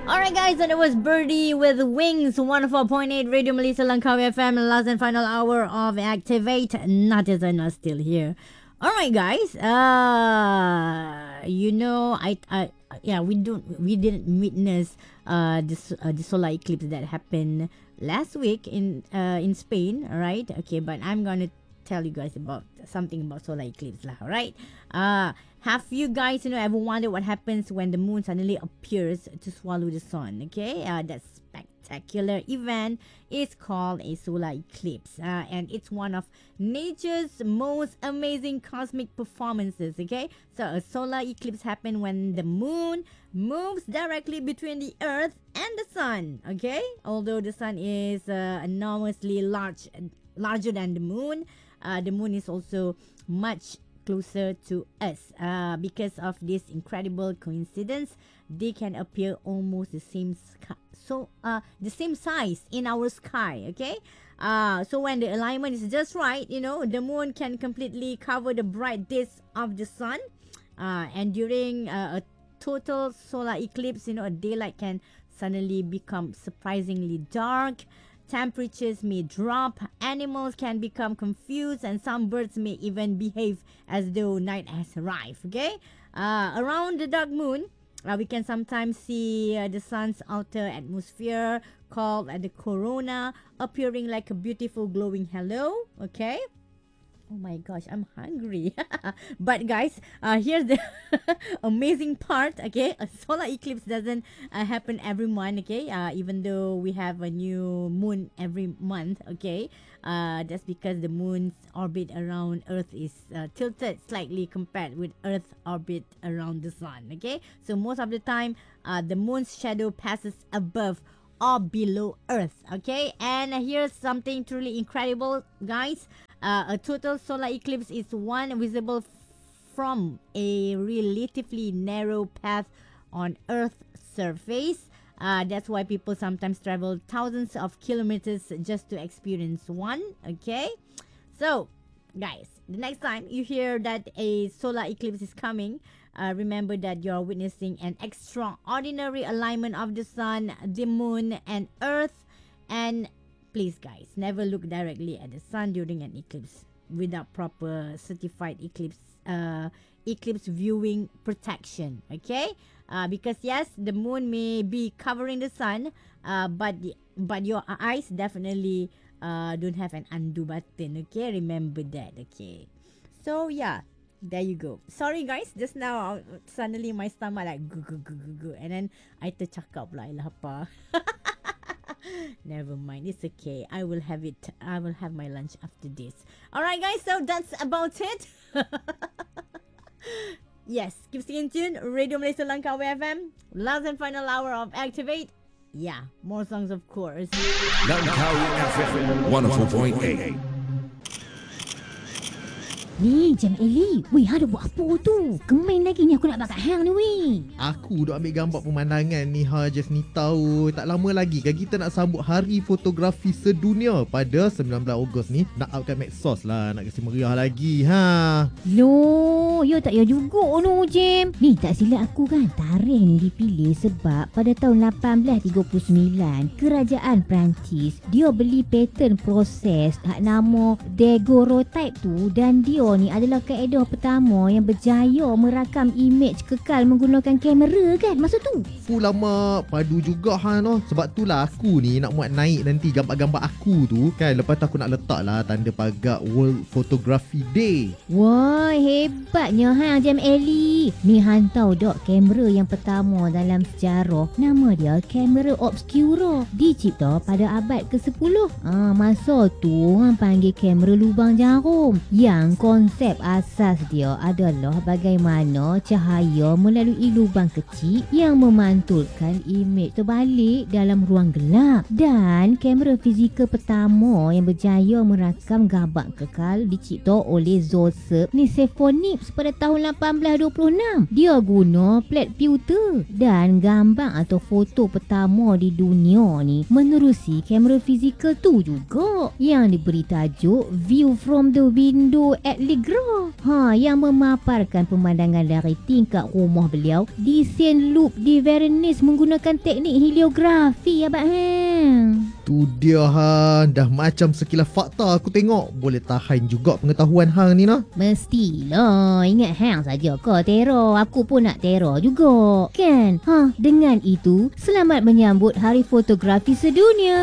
Alright guys, and it was Birdie with Wings, 104.8 Radio Malaysia Langkawi FM, last and final hour of Activate. Natizen are still here. Alright guys, we didn't witness the solar eclipse that happened last week in Spain, alright? Okay, but I'm gonna tell you guys about something about solar eclipse lah, alright? Have you guys, ever wondered what happens when the moon suddenly appears to swallow the sun? Okay, that spectacular event is called a solar eclipse, and it's one of nature's most amazing cosmic performances. Okay, so a solar eclipse happens when the moon moves directly between the Earth and the sun. Okay, although the sun is enormously larger than the moon is also much closer to us. Because of this incredible coincidence, they can appear almost the same the same size in our sky. Okay, so when the alignment is just right, the moon can completely cover the bright disk of the sun, and during a total solar eclipse, daylight can suddenly become surprisingly dark. Temperatures may drop, animals can become confused, and some birds may even behave as though night has arrived. Okay, around the dark moon, we can sometimes see the sun's outer atmosphere, called the corona, appearing like a beautiful glowing halo. Okay. Oh my gosh, I'm hungry. But guys, here's the amazing part. Okay, a solar eclipse doesn't happen every month. Okay, even though we have a new moon every month. Okay, that's because the moon's orbit around Earth is tilted slightly compared with Earth's orbit around the sun. Okay, so most of the time, the moon's shadow passes above or below Earth. Okay, and here's something truly incredible, guys. A total solar eclipse is one visible from a relatively narrow path on Earth's surface. That's why people sometimes travel thousands of kilometers just to experience one. Okay, so guys, the next time you hear that a solar eclipse is coming, remember that you're witnessing an extraordinary alignment of the sun, the moon, and Earth. And please guys, never look directly at the sun during an eclipse without proper certified eclipse viewing protection. Okay, because yes, the moon may be covering the sun, but your eyes definitely don't have an undo button. Okay, remember that. Okay, so yeah, there you go. Sorry guys, just now suddenly my stomach like go, and then I tercakap lah, I lapar. Never mind, it's okay. I will have my lunch after this. Alright guys, so that's about it. Yes, keep staying tuned. Radio Malaysia Langkawi FM, last and final hour of Activate. Yeah, more songs of course. Langkawi FM 104.8. Ni, Jam Eli. Weh, ada buat apa tu? Kemen lagi ni aku nak bakar hang ni, weh. Aku duk ambil gambar pemandangan ni, just ni tahu. Tak lama lagi kan kita nak sambut Hari Fotografi Sedunia pada 19 Ogos ni. Nak out kat medsos lah, nak kasi meriah lagi, ha. Loh, ya tak ya juga no, Jam. Ni tak silap aku kan, tarikh ni dipilih sebab pada tahun 1839, Kerajaan Perancis, dia beli patent proses hak nama daguerreotype tu, dan dia ni adalah kaedah pertama yang berjaya merakam imej kekal menggunakan kamera kan masa tu. Full lama padu juga no. Sebab tu lah aku ni nak muat naik nanti gambar-gambar aku tu kan. Lepas tu aku nak letak lah tanda pagak World Photography Day. Wah, hebatnya Jam Eli. Ni hang tahu dok, kamera yang pertama dalam sejarah nama dia kamera obscura, dicipta pada abad ke-10. Masa tu orang panggil kamera lubang jarum, yang konsep asas dia adalah bagaimana cahaya melalui lubang kecil yang memantulkan imej terbalik dalam ruang gelap. Dan kamera fizikal pertama yang berjaya merakam gambar kekal dicipta oleh Joseph Nicephornips pada tahun 1826. Dia guna plate pewter, dan gambar atau foto pertama di dunia ni menerusi kamera fizikal tu juga, yang diberi tajuk View from the Window at Allegro. Yang memaparkan pemandangan dari tingkap rumah beliau di Saint Loop di Venice menggunakan teknik heliografi abang Tu dia hang, dah macam sekilas fakta aku tengok. Boleh tahan juga pengetahuan hang ni noh. Mestilah. Ingat hang saja ke terror. Aku pun nak terror juga. Kan? Dengan itu, selamat menyambut Hari Fotografi Sedunia.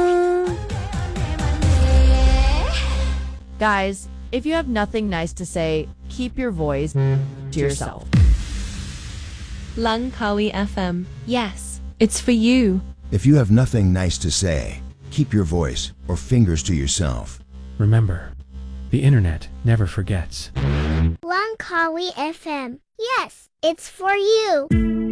Guys, if you have nothing nice to say, keep your voice to yourself. Langkawi FM. Yes, it's for you. If you have nothing nice to say, keep your voice or fingers to yourself. Remember, the internet never forgets. Langkawi FM. Yes, it's for you.